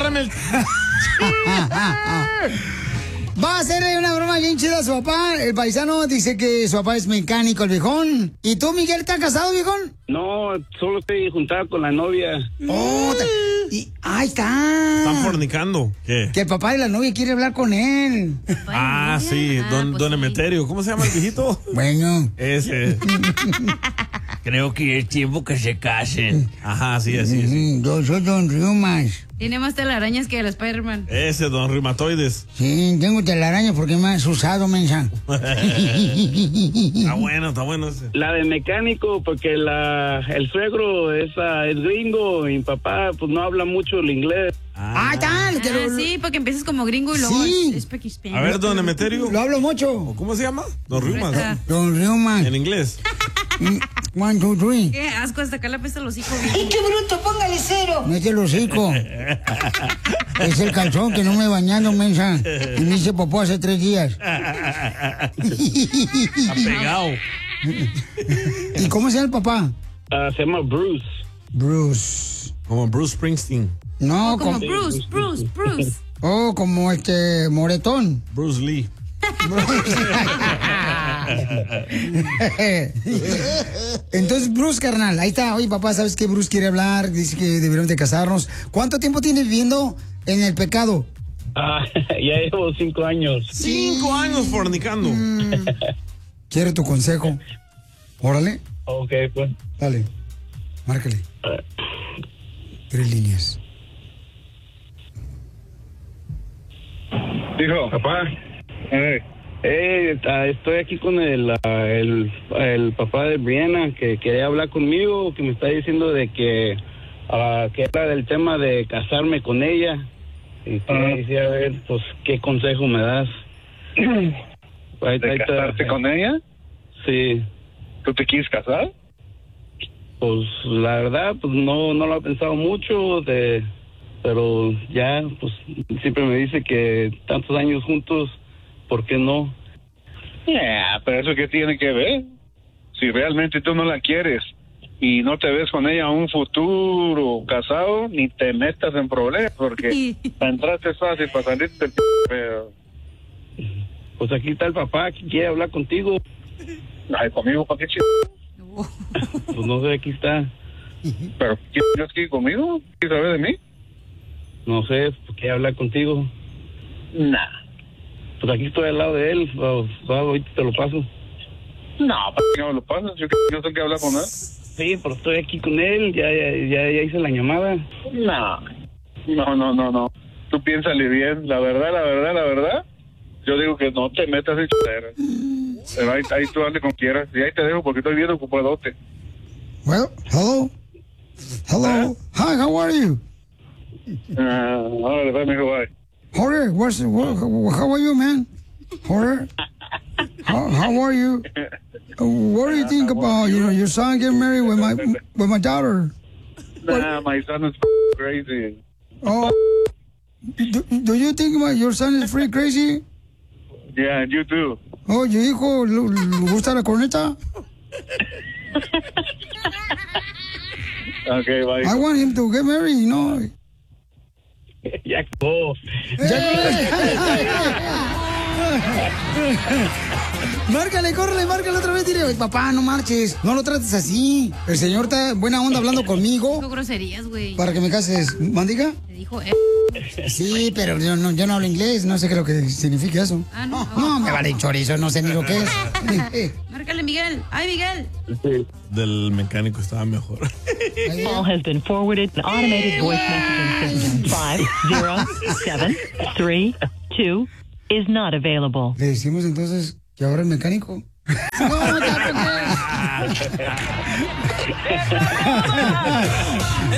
Pásame el... Va a hacerle una broma bien chida a su papá. El paisano dice que su papá es mecánico, el viejón. ¿Y tú, Miguel, estás casado, viejón? No, solo estoy juntado con la novia. Oh, ahí está. Están fornicando. ¿Qué? Que el papá de la novia quiere hablar con él. Sí, don Emeterio. ¿Cómo se llama el viejito? Bueno. Ese. Creo que es tiempo que se casen. Ajá, sí, así es. Yo soy Don Riumas. Tiene más telarañas que el Spider-Man. Ese, don Reumatoides. Sí, tengo telaraña porque me has usado, mensa. Está bueno ese. La de mecánico, porque el suegro es gringo y mi papá pues no habla mucho el inglés. Tal. Sí, porque empiezas como gringo y luego es Spanish. A ver, don Emeterio. Lo hablo mucho. ¿Cómo se llama? Don Riumas. Don Riumas. En inglés. 1, 2, 3. Qué asco, hasta acá la pesta los hijos. ¡Ay, qué bruto! ¡Póngale 0! No es el hocico. Es el calzón que no me he bañado, mensa. Y me hice popó hace 3 días. Está pegado. ¿Y cómo se llama el papá? Se llama Bruce. Bruce. Como Bruce Springsteen. No, como Bruce. Oh, como Moretón. Bruce Lee. Entonces, Bruce, carnal, ahí está. Oye, papá, ¿sabes qué? Bruce quiere hablar, dice que deberíamos de casarnos. ¿Cuánto tiempo tienes viviendo en el pecado? Ya llevo 5 años. 5 años fornicando. Quiero tu consejo. Órale. Ok, pues. Dale, márcale. 3 líneas. Dijo, papá. Estoy aquí con el papá de Brianna que quería hablar conmigo, que me está diciendo de que era del tema de casarme con ella. Y quisiera ver, pues, qué consejo me das. ¿De casarte con ella? Sí. ¿Tú te quieres casar? Pues, la verdad, pues, no lo he pensado mucho, pero ya, pues, siempre me dice que tantos años juntos, ¿por qué no? Pero eso qué tiene que ver. Si realmente tú no la quieres y no te ves con ella un futuro casado, ni te metas en problemas, porque para entrar es fácil, para salirte pero... Pues aquí está el papá que quiere hablar contigo. Ay, conmigo, ¿para qué Pues no sé, aquí está. ¿Pero quieres que ir conmigo? ¿Quieres saber de mí? No sé, quiere hablar contigo. Nah. Pues aquí estoy al lado de él, ahorita te lo paso. No, ¿para qué no me lo pasas? Yo no sé qué hablar con él. Sí, pero estoy aquí con él, ya hice la llamada. No. Tú piénsale bien, la verdad. Yo digo que no te metas en chuleras. Pero ahí tú ande como quieras. Y ahí te dejo porque estoy bien ocupadote. Well, hello. Hi, how are you? Órale, bye, mijo, bye. Jorge, how are you, man? Jorge, how are you? What do you think about your son getting married with my daughter? Nah, my son is crazy. Oh, do you think your son is free crazy? Yeah, you too. Oh, ¿your hijo le gusta la corneta? Okay, bye. I want him to get married, you know. Ya acabó. Márcale otra vez, dile, papá, no marches, no lo trates así. El señor está buena onda hablando conmigo. Dijo groserías, güey. Para que me cases, ¿mandiga? Te dijo Sí, pero yo no hablo inglés, no sé qué es lo que significa eso. No, me vale chorizo, no sé ni lo que es. Márcale, Miguel. ¡Ay, Miguel! Del mecánico estaba mejor. Call has been forwarded to automated voice messaging system. 507332 is not available. Le decimos entonces que ahora el mecánico. No, ya,